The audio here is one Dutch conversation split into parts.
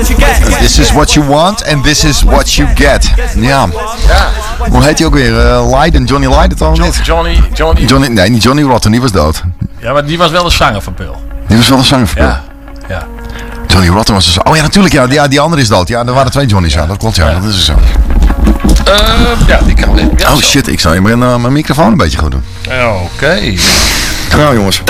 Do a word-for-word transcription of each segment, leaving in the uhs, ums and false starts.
what you get. This is what you want and this is what you get. Ja. Ja. Hoe heet hij ook weer? Uh, Leiden, Johnny Leiden toch Jo- niet? Johnny, Johnny. Johnny, nee, niet Johnny Rotten, die was dood. Ja, maar die was wel de zanger van Pearl. Die was wel een zanger van Ja. Ja. Johnny Rotten was dus... Oh ja, natuurlijk. Ja, die, ja, die andere is dood. Ja, er waren twee Johnny's. Ja, dat klopt. Ja, Ja. dat is dus zo. Uh, ja, die kan weer. Ja, Oh zo. shit, ik zou je mijn, uh, mijn microfoon een beetje goed doen. Oké. Nou jongens.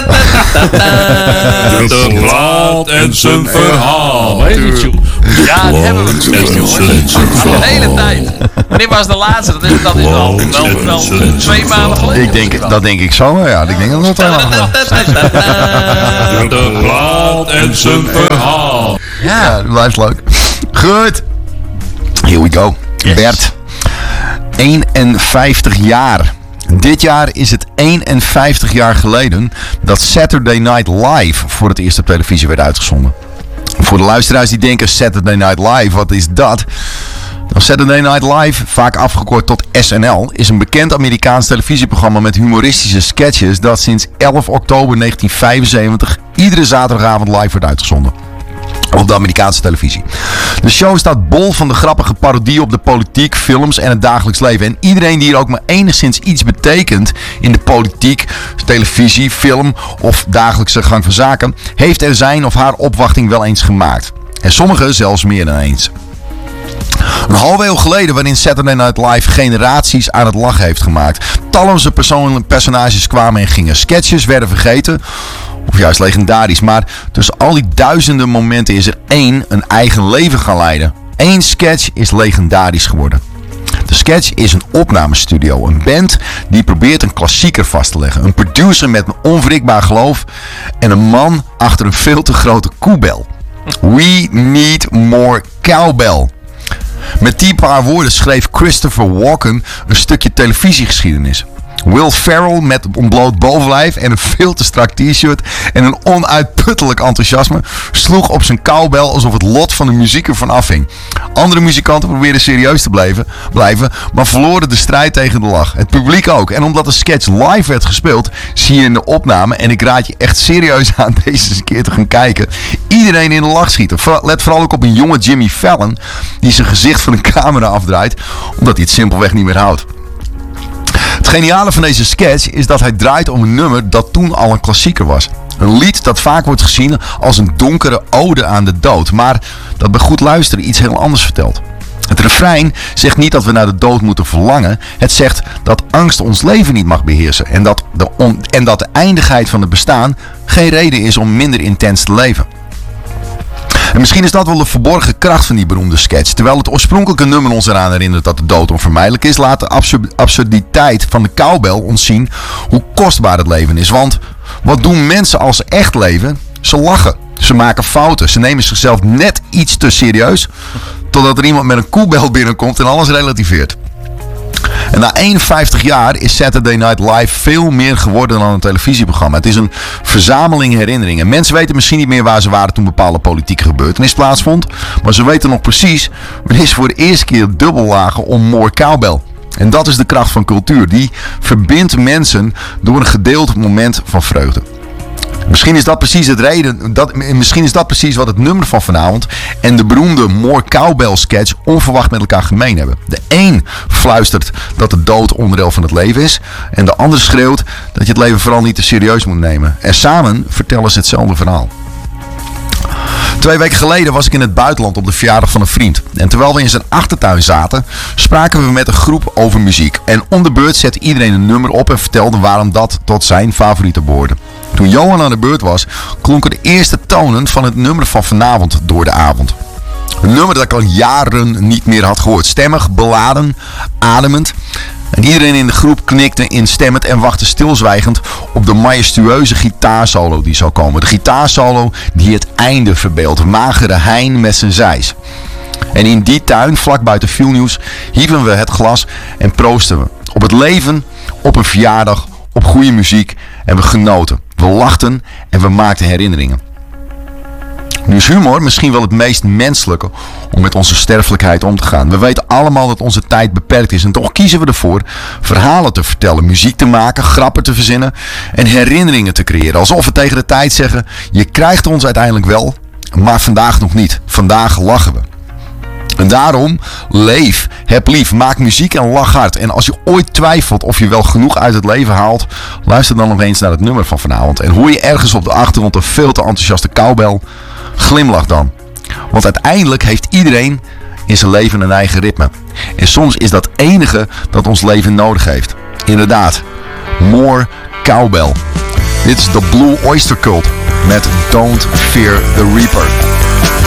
De plaat en zijn verhaal. Weet je, tjoe? Ja, dat hebben we gemist, jongens. De hele tijd. Wanneer was de laatste? Dat is, dat is al wel, wel twee maanden geleden. Ik denk, dat denk ik zo. Ja, ik denk dat het wel. De plaat en zijn verhaal. Ja, dat blijft leuk. Goed. Here we go. Yes. Bert. eenenvijftig jaar. Dit jaar is het eenenvijftig jaar geleden dat Saturday Night Live voor het eerst op televisie werd uitgezonden. Voor de luisteraars die denken Saturday Night Live, wat is dat? Nou, Saturday Night Live, vaak afgekort tot S N L, is een bekend Amerikaans televisieprogramma met humoristische sketches dat sinds elf oktober negentien vijfenzeventig iedere zaterdagavond live wordt uitgezonden. Op de Amerikaanse televisie. De show staat bol van de grappige parodie op de politiek, films en het dagelijks leven. En iedereen die er ook maar enigszins iets betekent in de politiek, televisie, film of dagelijkse gang van zaken, heeft er zijn of haar opwachting wel eens gemaakt. En sommigen zelfs meer dan eens. Een halve eeuw geleden, waarin Saturday Night Live generaties aan het lachen heeft gemaakt. Talloze persoon- personages kwamen en gingen. Sketches werden vergeten. Of juist legendarisch. Maar tussen al die duizenden momenten is er één een eigen leven gaan leiden. Eén sketch is legendarisch geworden. De sketch is een opnamestudio. Een band die probeert een klassieker vast te leggen. Een producer met een onwrikbaar geloof. En een man achter een veel te grote koebel. We need more cowbell. Met die paar woorden schreef Christopher Walken een stukje televisiegeschiedenis. Will Ferrell met een ontbloot bovenlijf en een veel te strak t-shirt en een onuitputtelijk enthousiasme sloeg op zijn cowbell alsof het lot van de muziek ervan afhing. Andere muzikanten probeerden serieus te blijven, blijven, maar verloren de strijd tegen de lach. Het publiek ook. En omdat de sketch live werd gespeeld, zie je in de opname, en ik raad je echt serieus aan deze eens een keer te gaan kijken, iedereen in de lach schieten. Let vooral ook op een jonge Jimmy Fallon die zijn gezicht van de camera afdraait, omdat hij het simpelweg niet meer houdt. Het geniale van deze sketch is dat hij draait om een nummer dat toen al een klassieker was. Een lied dat vaak wordt gezien als een donkere ode aan de dood, maar dat bij goed luisteren iets heel anders vertelt. Het refrein zegt niet dat we naar de dood moeten verlangen. Het zegt dat angst ons leven niet mag beheersen en dat de, on- en dat de eindigheid van het bestaan geen reden is om minder intens te leven. En misschien is dat wel de verborgen kracht van die beroemde sketch. Terwijl het oorspronkelijke nummer ons eraan herinnert dat de dood onvermijdelijk is, laat de absur- absurditeit van de cowbell ons zien hoe kostbaar het leven is. Want wat doen mensen als ze echt leven? Ze lachen, ze maken fouten, ze nemen zichzelf net iets te serieus, totdat er iemand met een koebel binnenkomt en alles relativeert. En na eenenvijftig jaar is Saturday Night Live veel meer geworden dan een televisieprogramma. Het is een verzameling herinneringen. Mensen weten misschien niet meer waar ze waren toen bepaalde politieke gebeurtenis plaatsvond. Maar ze weten nog precies wanneer ze voor de eerste keer dubbel lagen om more cowbell. En dat is de kracht van cultuur. Die verbindt mensen door een gedeeld moment van vreugde. Misschien is dat precies het reden, dat, misschien is dat precies wat het nummer van vanavond en de beroemde More Cowbell sketch onverwacht met elkaar gemeen hebben. De een fluistert dat de dood onderdeel van het leven is en de ander schreeuwt dat je het leven vooral niet te serieus moet nemen. En samen vertellen ze hetzelfde verhaal. Twee weken geleden was ik in het buitenland op de verjaardag van een vriend. En terwijl we in zijn achtertuin zaten, spraken we met een groep over muziek. En om de beurt zette iedereen een nummer op en vertelde waarom dat tot zijn favoriete behoorde. Toen Johan aan de beurt was, klonken de eerste tonen van het nummer van vanavond door de avond. Een nummer dat ik al jaren niet meer had gehoord. Stemmig, beladen, ademend. En iedereen in de groep knikte instemmend en wachtte stilzwijgend op de majestueuze gitaarsolo die zou komen. De gitaarsolo die het einde verbeeldt. Magere Hein met zijn zeis. En in die tuin, vlak buiten Vilnius, hieven we het glas en proosten we. Op het leven, op een verjaardag, op goede muziek en we genoten. We lachten en we maakten herinneringen. Nu is humor misschien wel het meest menselijke om met onze sterfelijkheid om te gaan. We weten allemaal dat onze tijd beperkt is en toch kiezen we ervoor verhalen te vertellen, muziek te maken, grappen te verzinnen en herinneringen te creëren. Alsof we tegen de tijd zeggen, je krijgt ons uiteindelijk wel, Maar vandaag nog niet. Vandaag lachen we. En daarom, leef, heb lief, maak muziek en lach hard. En als je ooit twijfelt of je wel genoeg uit het leven haalt, luister dan nog eens naar het nummer van vanavond. En hoor je ergens op de achtergrond een veel te enthousiaste cowbell, glimlach dan. Want uiteindelijk heeft iedereen in zijn leven een eigen ritme. En soms is dat enige dat ons leven nodig heeft. Inderdaad, more cowbell. Dit is de Blue Oyster Cult met Don't Fear the Reaper.